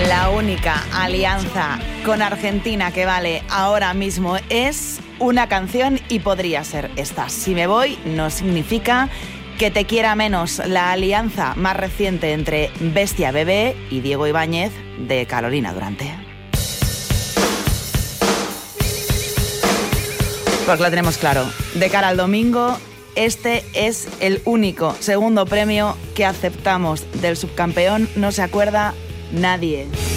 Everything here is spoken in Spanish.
La única alianza con Argentina que vale ahora mismo es una canción y podría ser esta. Si me voy, no significa que te quiera menos. La alianza más reciente entre Bestia Bebé y Diego Ibáñez de Carolina Durante. Porque lo tenemos claro. De cara al domingo, este es el único segundo premio que aceptamos. Del subcampeón no se acuerda nadie.